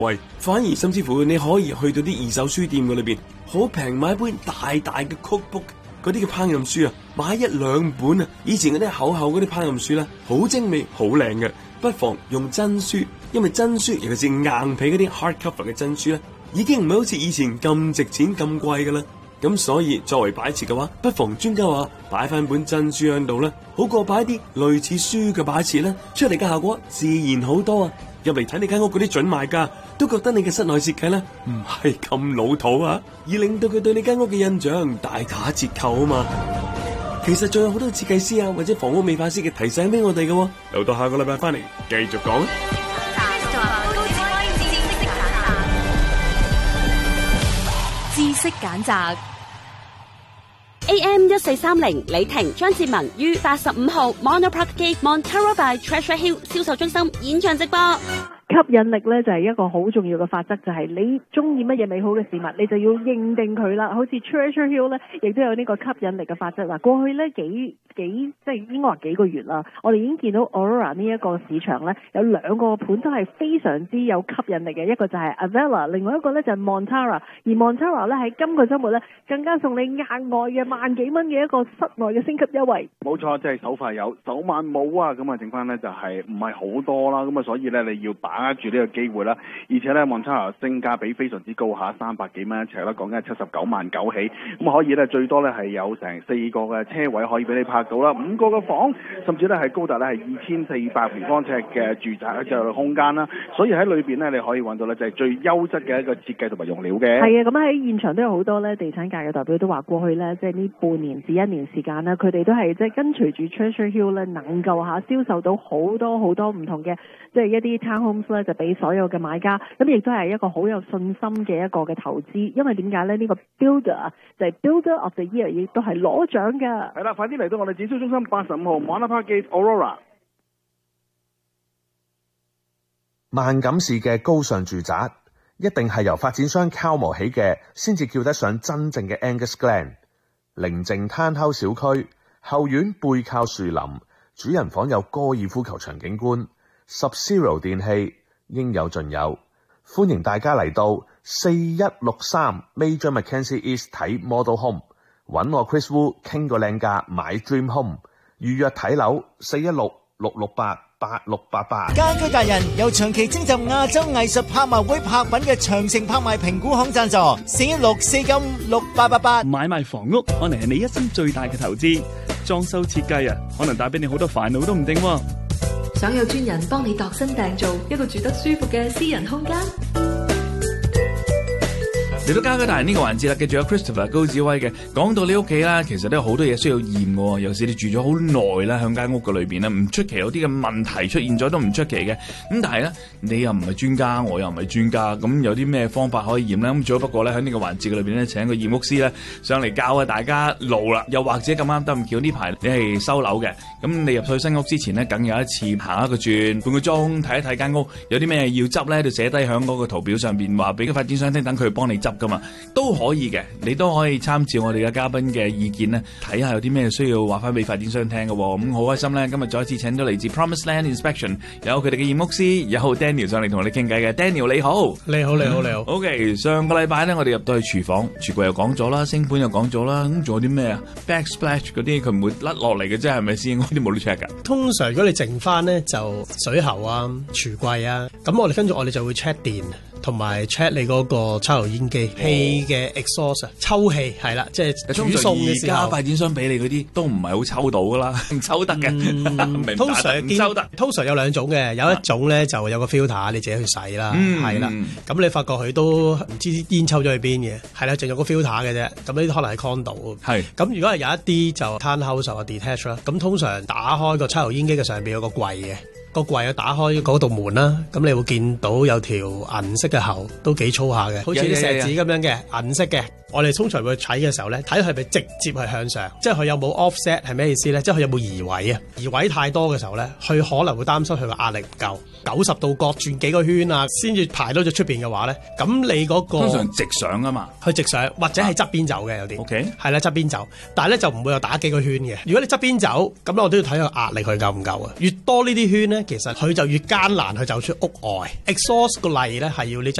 喂，反而甚至乎你可以去到啲二手書店嘅裏邊，好平買一本大大嘅 cookbook， 嗰啲嘅烹飪書啊，買一兩本啊。以前嗰啲厚厚嗰啲烹飪書咧，好精美好靚嘅，不妨用真書，因為真書尤其是硬皮嗰啲 hardcover 嘅真書咧，已經唔係好似以前咁值錢咁貴噶啦。咁所以作為擺設嘅話，不妨專家話擺翻本真書喺度啦，好過擺啲類似書嘅擺設啦，出嚟嘅效果自然好多啊！入嚟睇你間屋嗰啲準買家都覺得你嘅室內設計咧唔係咁老土啊，而令到佢對你間屋嘅印象大打折扣啊嘛。其實仲有好多設計師啊或者房屋美化師嘅提醒俾我哋嘅，留到下個禮拜翻嚟繼續講。 知識揀擇 AM 1430李婷張志文於85號 Monopark Gate Montara by Treasure Hill 銷售中心現場直播。 吸引力咧就係一個好重要嘅法則，就係你中意乜嘢美好嘅事物，你就要認定佢啦。好似 Treasure Hill 咧，亦都有呢個吸引力嘅法則。嗱，過去咧幾即係應該話幾個月啦，我哋已經見到 Aurora 呢一個市場咧有兩個盤都係非常之有吸引力嘅，一個就係 Avella， 另外一個咧就係 Montara。而 Montara 咧喺今個週末咧更加送你額外嘅萬幾蚊嘅一個室內嘅升級優惠。 冇錯，即係手快有，手慢冇啊！咁啊，剩翻咧就係唔係好多啦。咁啊，所以咧你要把握住呢個機會啦。而且咧 Montara 性價比非常之高下，300幾蚊一尺啦，講緊係79萬9起。咁可以咧最多咧係有成4個嘅車位可以俾你泊到啦，5個嘅房，甚至咧係高達咧係2400平方尺嘅住宅嘅空間啦。所以喺裏邊咧你可以揾到咧就係最優質嘅一個設計同埋用料嘅。 係啊，咁喺現場都有好多咧地產界嘅代表都話過去咧即係呢半年至1年時間咧，佢哋都係即係跟隨住 Treasure Hill 咧能夠銷售到好多好多唔同嘅即係一啲 townhomes 咧就俾所有嘅買家，咁亦都係一個好有信心嘅一個嘅投資。因為點解咧？呢個 Builder 就係 Builder of the Year， 亦都係攞獎㗎。 係啦，快啲嚟到我哋展銷中心85號 Monopark Gate Aurora。 萬錦市嘅高尚住宅一定係由發展商敲磨起嘅，先至叫得上真正嘅 Angus Glen。寧靜攤口小區，後院背靠樹林，主人房有高爾夫球場景觀，Sub-Zero 電器應有盡有。歡迎大家嚟到4163 Major Mackenzie East 睇 Model Home， 揾我 Chris Wu 傾個靚價買 Dream Home， 預約睇樓416-668-8688。 家居達人由長期徵集亞洲藝術拍賣會拍品嘅長城拍賣評估行贊助，416-495-6888。 買賣房屋可能係你一生最大嘅投資，裝修設計可能帶俾你好多煩惱都唔定喎。 想有專人幫你度身訂造一個住得舒服嘅私人空間。 嚟到家居達人呢個環節啦，記住有 Christopher 高志威嘅。講到你屋企啦，其實都有好多嘢需要驗嘅，尤其是你住咗好耐啦，喺間屋嘅裏邊咧，唔出奇有啲嘅問題出現咗都唔出奇嘅。咁但係咧，你又唔係專家，我又唔係專家，咁有啲咩方法可以驗咧？咁最好不過咧喺呢個環節嘅裏邊咧，請個驗屋師咧上嚟教下大家路啦。又或者咁啱得咁巧呢排你係收樓嘅，咁你入去新屋之前咧，梗有一次行一個轉，半個鐘睇一睇間屋有啲咩要執咧，就寫低響嗰個圖表上邊，話俾個發展商聽，等佢幫你執噶嘛，都可以嘅。你都可以參照我哋嘅嘉賓嘅意見咧，睇下有啲咩需要話翻俾發展商聽嘅。咁好開心咧，今日再一次請到嚟自 Promised Land Inspection 有佢哋嘅驗屋師，有 Daniel 上嚟同我哋傾偈嘅。Daniel 你好。 你好。 OK， 上個禮拜咧，我哋入到去廚房，櫥櫃又講咗啦，星盤又講咗啦，咁仲有啲咩啊 ？Backsplash 嗰啲佢唔會甩落嚟嘅啫，係咪先？嗰啲冇得 check 噶。 通常如果你剩翻咧，就水喉啊、櫥櫃啊，咁我哋跟住我哋就會 check 電。同埋 check 你嗰個抽油煙機氣嘅 exhaust 抽氣係啦，即係煮餸嘅時候。而家發展商俾你嗰啲都唔係好抽到噶啦，唔抽得嘅。 通常唔抽得。通常有兩種嘅，有一種咧就有個 filter，你自己去洗啦，係啦。咁你發覺佢都唔知煙抽咗去邊嘅，係啦，淨有個 filter 嘅啫。咁呢啲可能係 condo。係。咁如果係有一啲就 townhouse 或 detached 啦，咁通常打開個抽油煙機嘅上邊有個櫃嘅。個櫃啊，打開嗰道門啦，咁你會見到有條銀色嘅喉，都幾粗下嘅，好似啲石子咁樣嘅銀色嘅。我哋通常會睇嘅時候咧，睇佢係咪直接係向上，即係佢有冇 offset 係咩意思咧？即係佢有冇移位啊？移位太多嘅時候咧，佢可能會擔心佢個壓力唔夠，90度角轉幾個圈啊，先至排到咗出邊嘅話咧，咁你嗰個通常直上啊嘛， 佢直上或者係側邊走嘅有啲，OK 係啦側邊走，但係咧就唔會有打幾個圈嘅。如果你側邊走，咁我都要睇個壓力佢夠唔夠啊。越多呢啲圈咧， 咧，其實佢就越艱難去走出屋外。exhaust 個例咧係要你